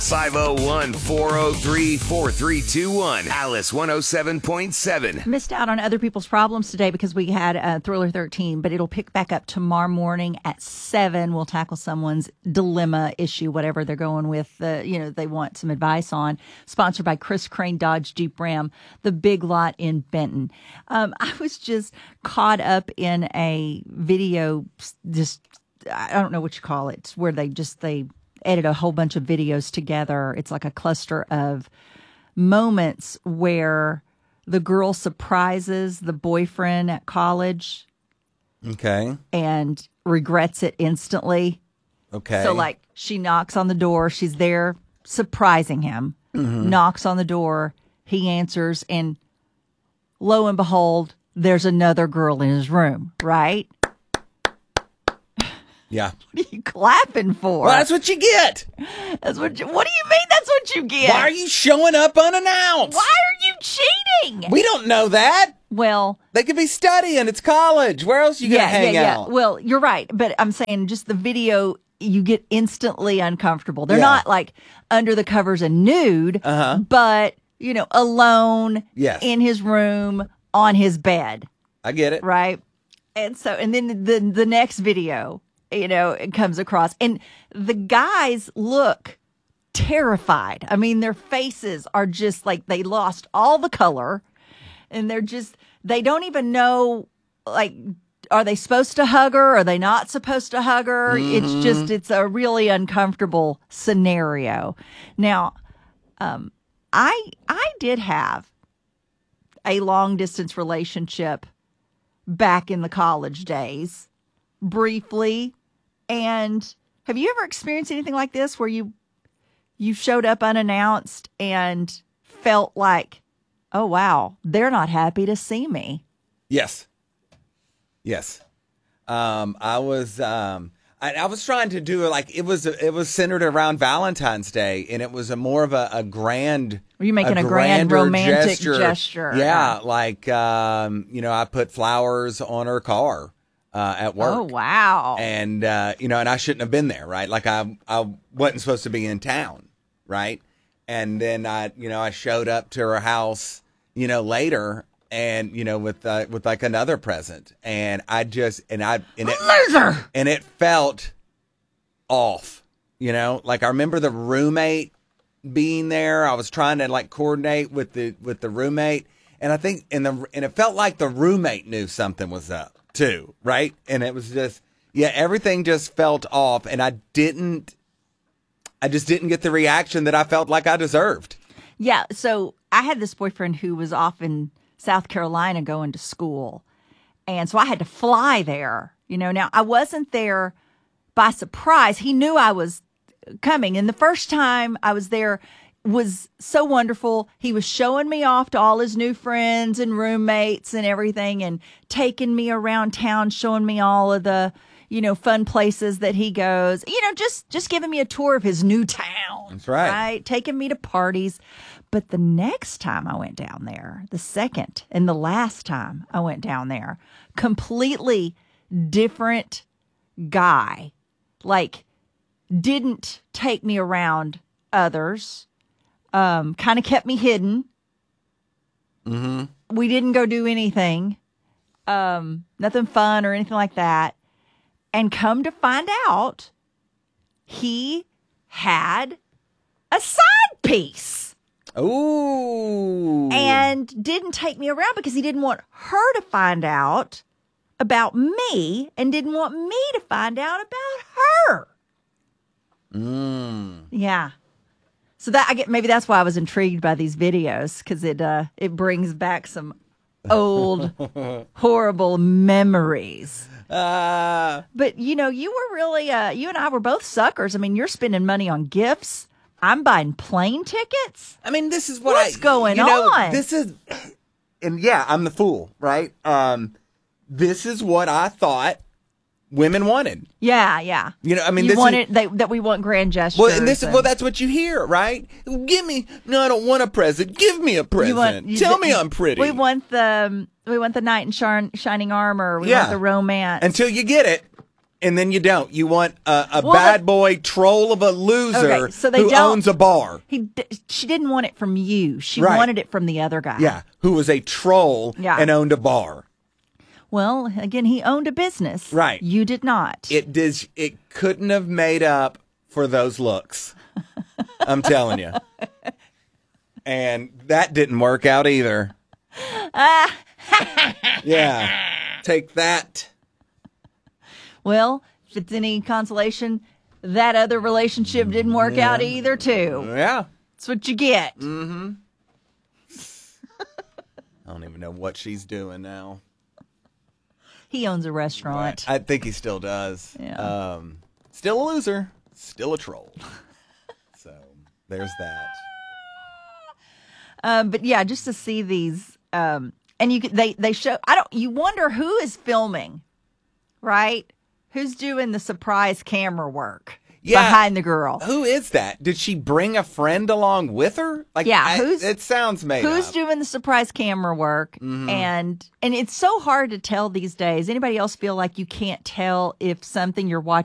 Alice. 501-403-4321. Alice 107.7. Missed out on other people's problems today because we had Thriller 13, but it'll pick back up tomorrow morning at 7. We'll tackle someone's dilemma issue, whatever they're going with, they want some advice on. Sponsored by Chris Crane Dodge Jeep Ram, the Big Lot in Benton. I was just caught up in a video, I don't know what you call it, where they edit a whole bunch of videos together. It's like a cluster of moments where the girl surprises the boyfriend at college. Okay. And regrets it instantly. Okay. So, like, she knocks on the door. She's there surprising him. Mm-hmm. Knocks on the door. He answers. And lo and behold, there's another girl in his room, right? Yeah. What are you clapping for? Well, that's what you get. What do you mean that's what you get? Why are you showing up unannounced? Why are you cheating? We don't know that. Well, they could be studying. It's college. Where else are you going to hang out? Well, you're right. But I'm saying just the video, you get instantly uncomfortable. They're not like under the covers and nude, but, alone in his room on his bed. I get it. Right. And then the next video, it comes across and the guys look terrified. I mean, their faces are just like they lost all the color and they don't even know, like, are they supposed to hug her? Are they not supposed to hug her? Mm-hmm. It's a really uncomfortable scenario. Now, I did have a long distance relationship back in the college days, briefly. And have you ever experienced anything like this where you showed up unannounced and felt like, oh, wow, they're not happy to see me? Yes. I was trying to do it was centered around Valentine's Day, and it was more of a grand. Were you making a grand romantic gesture? Yeah, like I put flowers on her car at work. Oh, wow. And and I shouldn't have been there, right? Like I wasn't supposed to be in town, right? And then I showed up to her house, later. And with like another present, and it felt off, like I remember the roommate being there. I was trying to like coordinate with the roommate, and I think and it felt like the roommate knew something was up too, right? And it was just everything just felt off, and I just didn't get the reaction that I felt like I deserved. Yeah, so I had this boyfriend who was off in South Carolina going to school. And so I had to fly there. Now I wasn't there by surprise. He knew I was coming. And the first time I was there was so wonderful. He was showing me off to all his new friends and roommates and everything and taking me around town, showing me all of the, fun places that he goes, just giving me a tour of his new town. That's right. Right. Taking me to parties. But the next time I went down there, the second and the last time I went down there, completely different guy, like didn't take me around others, kind of kept me hidden. Mm-hmm. We didn't go do anything, nothing fun or anything like that. And come to find out, he had a side piece. Ooh. And didn't take me around because he didn't want her to find out about me and didn't want me to find out about her. Yeah. So maybe that's why I was intrigued by these videos, because it brings back some old horrible memories. But you were really you and I were both suckers. I mean, you're spending money on gifts. I'm buying plane tickets. I mean, this is what's going on. This is, and I'm the fool, right? This is what I thought women wanted. Yeah. I mean, that we want grand gestures. Well, that's what you hear, right? No, I don't want a present. Give me a present. Tell me I'm pretty. We want the knight in shining armor. We want the romance. Until you get it. And then you don't. You want a Well, bad boy troll of a loser Okay, so they who don't- owns a bar. She didn't want it from you. She Right. wanted it from the other guy. Yeah, who was a troll Yeah. and owned a bar. Well, again, he owned a business. Right. You did not. It couldn't have made up for those looks. I'm telling you. And that didn't work out either. Yeah. Take that. Well, if it's any consolation, that other relationship didn't work out either, too. Yeah. That's what you get. I don't even know what she's doing now. He owns a restaurant. I think he still does. Yeah. Still a loser. Still a troll. So there's that. But yeah, just to see these, and they show. You wonder who is filming, right? Who's doing the surprise camera work behind the girl? Who is that? Did she bring a friend along with her? Like, Yeah, it sounds made Who's up. doing the surprise camera work? And it's so hard to tell these days. Anybody else feel like you can't tell if something you're watching